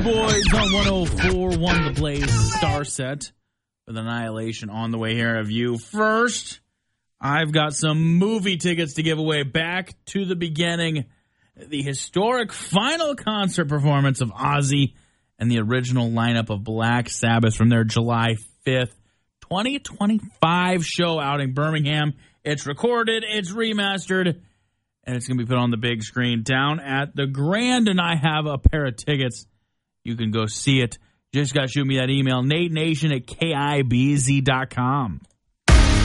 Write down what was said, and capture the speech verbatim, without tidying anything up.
Boys on one oh four point one The Blaze Star Set with Annihilation on the way here of you. First, I've got some movie tickets to give away. Back to the beginning, the historic final concert performance of Ozzy and the original lineup of Black Sabbath from their July fifth, twenty twenty-five show out in Birmingham. It's recorded, it's remastered, and it's going to be put on the big screen down at the Grand, and I have a pair of tickets. You can go see it. Just got to shoot me that email, Nate Nation at K I B Z dot com.